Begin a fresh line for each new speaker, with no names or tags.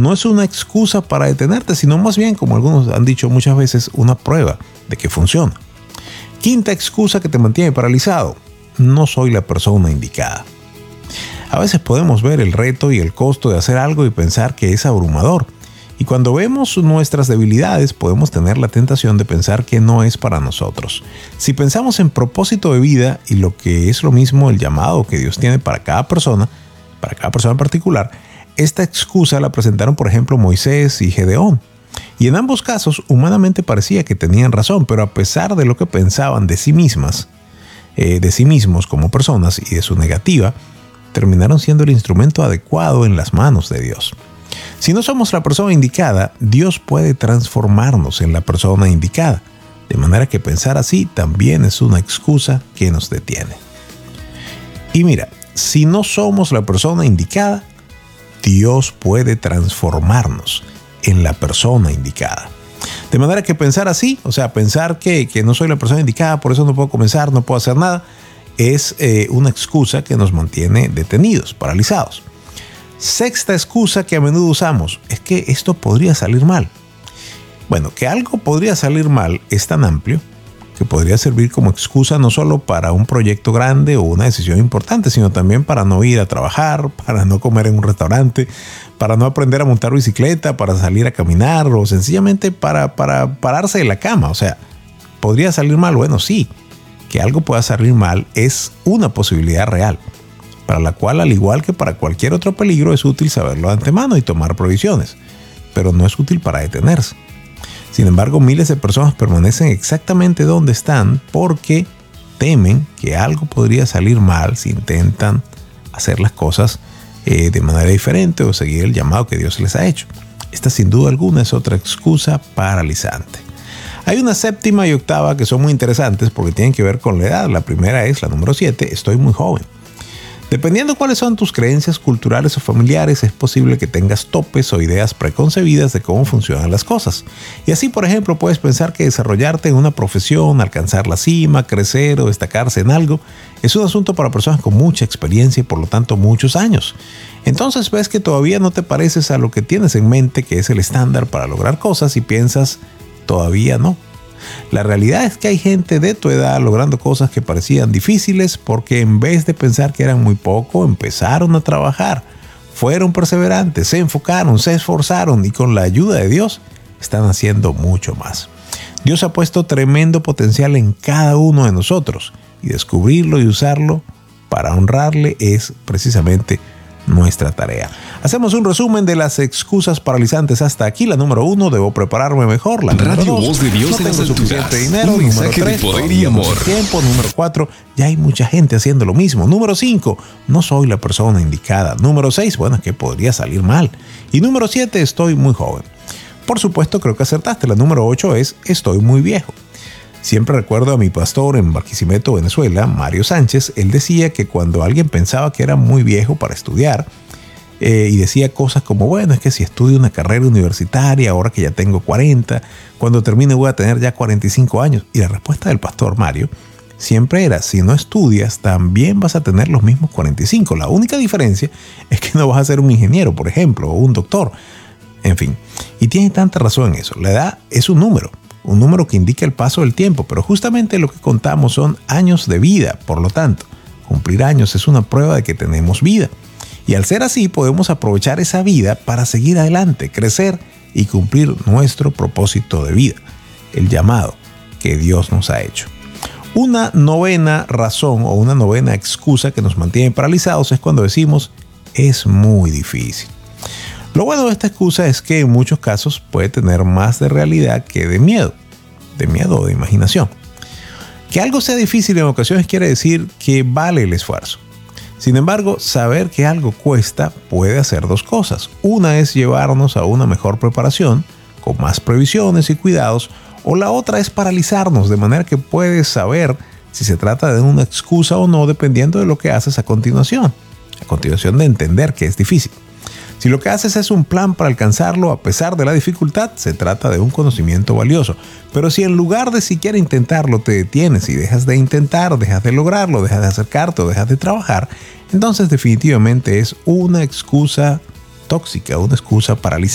no es una excusa para detenerte, sino más bien, como algunos han dicho muchas veces, una prueba de que funciona. Quinta excusa que te mantiene paralizado: no soy la persona indicada. A veces podemos ver el reto y el costo de hacer algo y pensar que es abrumador. Y cuando vemos nuestras debilidades, podemos tener la tentación de pensar que no es para nosotros. Si pensamos en propósito de vida y lo que es lo mismo el llamado que Dios tiene para cada persona en particular, esta excusa la presentaron, por ejemplo, Moisés y Gedeón. Y en ambos casos, humanamente parecía que tenían razón, pero a pesar de lo que pensaban de sí mismos como personas y de su negativa, terminaron siendo el instrumento adecuado en las manos de Dios. Si no somos la persona indicada, Dios puede transformarnos en la persona indicada, de manera que pensar así también es una excusa que nos detiene. Y mira, si no somos la persona indicada, Dios puede transformarnos en la persona indicada. De manera que pensar así, o sea, pensar que no soy la persona indicada, por eso no puedo comenzar, no puedo hacer nada, es una excusa que nos mantiene detenidos, paralizados. Sexta excusa que a menudo usamos es que esto podría salir mal. Bueno, que algo podría salir mal es tan amplio que podría servir como excusa no solo para un proyecto grande o una decisión importante, sino también para no ir a trabajar, para no comer en un restaurante, para no aprender a montar bicicleta, para salir a caminar o sencillamente para pararse de la cama. O sea, ¿podría salir mal? Bueno, sí. Que algo pueda salir mal es una posibilidad real, para la cual, al igual que para cualquier otro peligro, es útil saberlo de antemano y tomar previsiones, pero no es útil para detenerse. Sin embargo, miles de personas permanecen exactamente donde están porque temen que algo podría salir mal si intentan hacer las cosas de manera diferente o seguir el llamado que Dios les ha hecho. Esta, sin duda alguna, es otra excusa paralizante. Hay una séptima y octava que son muy interesantes porque tienen que ver con la edad. La primera es la número 7, estoy muy joven. Dependiendo cuáles son tus creencias culturales o familiares, es posible que tengas topes o ideas preconcebidas de cómo funcionan las cosas. Y así, por ejemplo, puedes pensar que desarrollarte en una profesión, alcanzar la cima, crecer o destacarse en algo, es un asunto para personas con mucha experiencia y por lo tanto muchos años. Entonces ves que todavía no te pareces a lo que tienes en mente que es el estándar para lograr cosas y piensas, todavía no. La realidad es que hay gente de tu edad logrando cosas que parecían difíciles porque en vez de pensar que eran muy poco, empezaron a trabajar, fueron perseverantes, se enfocaron, se esforzaron y con la ayuda de Dios están haciendo mucho más. Dios ha puesto tremendo potencial en cada uno de nosotros y descubrirlo y usarlo para honrarle es precisamente nuestra tarea. Hacemos un resumen de las excusas paralizantes hasta aquí. La número 1, debo prepararme mejor. La número
Radio
2,
Voz de Dios
no
en las
tengo
alturas.
suficiente dinero.
Un
Número
mensaje
3,
de poder y amor.
tiempo. Número 4, ya hay mucha gente haciendo lo mismo. Número 5, no soy la persona indicada. Número 6, bueno, que podría salir mal. Y número 7, estoy muy joven. Por supuesto, creo que acertaste. La número 8 es estoy muy viejo. Siempre recuerdo a mi pastor en Barquisimeto, Venezuela, Mario Sánchez. Él decía que cuando alguien pensaba que era muy viejo para estudiar, y decía cosas como, bueno, es que si estudio una carrera universitaria, ahora que ya tengo 40, cuando termine voy a tener ya 45 años. Y la respuesta del pastor Mario siempre era, si no estudias, también vas a tener los mismos 45. La única diferencia es que no vas a ser un ingeniero, por ejemplo, o un doctor. En fin, y tiene tanta razón en eso. La edad es un número que indica el paso del tiempo, pero justamente lo que contamos son años de vida. Por lo tanto, cumplir años es una prueba de que tenemos vida. Y al ser así, podemos aprovechar esa vida para seguir adelante, crecer y cumplir nuestro propósito de vida, el llamado que Dios nos ha hecho. Una novena razón o una novena excusa que nos mantiene paralizados es cuando decimos, es muy difícil. Lo bueno de esta excusa es que en muchos casos puede tener más de realidad que de miedo o de imaginación. Que algo sea difícil en ocasiones quiere decir que vale el esfuerzo. Sin embargo, saber que algo cuesta puede hacer dos cosas. Una es llevarnos a una mejor preparación, con más previsiones y cuidados, o la otra es paralizarnos, de manera que puedes saber si se trata de una excusa o no, dependiendo de lo que haces a continuación de entender que es difícil. Si lo que haces es un plan para alcanzarlo a pesar de la dificultad, se trata de un conocimiento valioso. Pero si en lugar de siquiera intentarlo te detienes y dejas de intentar, dejas de lograrlo, dejas de acercarte o dejas de trabajar, entonces definitivamente es una excusa tóxica, una excusa paralizante.